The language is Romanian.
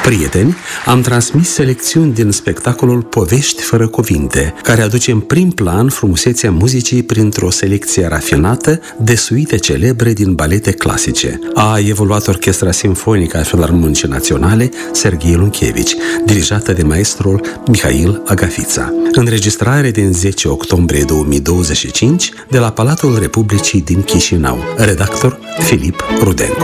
Prieteni, am transmis selecțiuni din spectacolul Povești fără cuvinte, care aduce în prim plan frumusețea muzicii printr-o selecție rafinată de suite celebre din balete clasice. A evoluat Orchestra Simfonică a Filarmonicii Naționale Serghei Lunchevici, dirijată de maestrul Mihail Agafița. Înregistrare din 10 octombrie 2025 de la Palatul Republicii din Chișinău. Redactor Filip Rudencu.